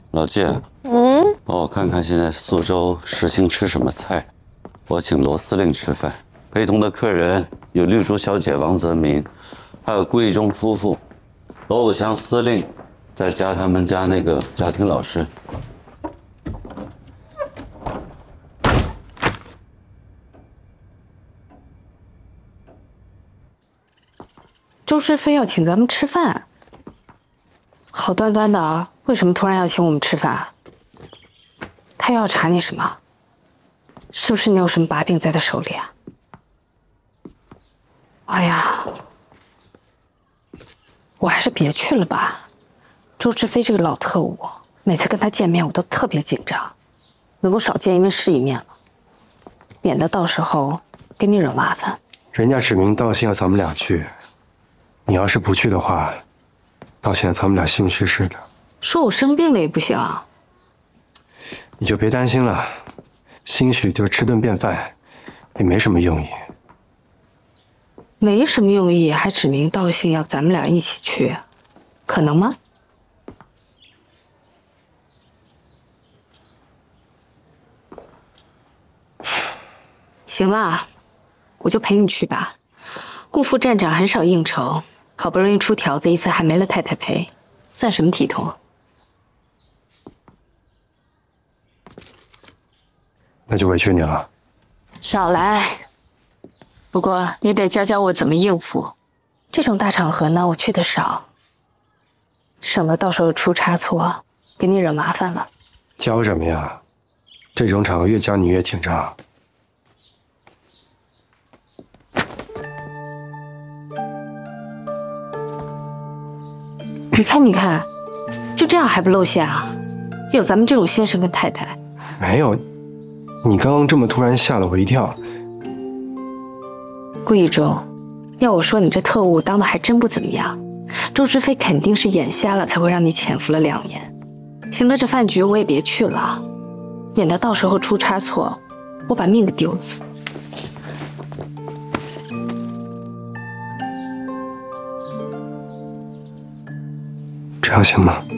老纪，帮我看看现在苏州实行吃什么菜。我请罗司令吃饭，陪同的客人有绿竹小姐王泽民，还有顾义忠夫妇，罗武祥司令，再加他们家那个家庭老师。 周师非要请咱们吃饭，好端端的，为什么突然要请我们吃饭？他要查你什么？是不是你有什么把柄在他手里啊？哎呀，我还是别去了吧。周志飞这个老特务，每次跟他见面我都特别紧张，能够少见一面是一面了，免得到时候给你惹麻烦。 人家指名道姓要咱们俩去，你要是不去的话，到现在咱们俩心虚似的。 说我生病了也不行。 你就别担心了，兴许就吃顿便饭，也没什么用意。 没什么用意，还指名道姓要咱们俩一起去，可能吗？行了，我就陪你去吧。顾副站长很少应酬，好不容易出条子一次，还没了太太陪，算什么体统？ 那就委屈你了。 少来。不过你得教教我怎么应付。这种大场合呢，我去的少，省得到时候出差错，给你惹麻烦了。 教什么呀？这种场合越教你越紧张。 你看，你看，就这样还不露馅啊？有咱们这种先生跟太太？ 没有，你刚刚这么突然吓了我一跳。 顾一中，要我说，你这特务当的还真不怎么样。周志飞肯定是眼瞎了，才会让你潜伏了2年。行了，这饭局我也别去了，免得到时候出差错，我把命给丢死。 这样行吗？